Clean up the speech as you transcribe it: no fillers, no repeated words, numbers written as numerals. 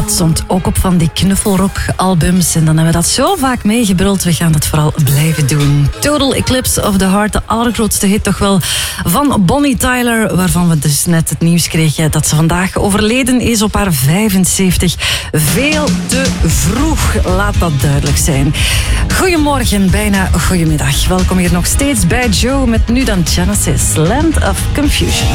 Dat stond ook op van die knuffelrock-albums. En dan hebben we dat zo vaak meegebruld. We gaan dat vooral blijven doen. Total Eclipse of the Heart, de allergrootste hit toch wel van Bonnie Tyler. Waarvan we dus net het nieuws kregen dat ze vandaag overleden is op haar 75. Veel te vroeg, laat dat duidelijk zijn. Goedemorgen, bijna goedemiddag. Welkom hier nog steeds bij Joe met nu dan Genesis, Land of Confusion.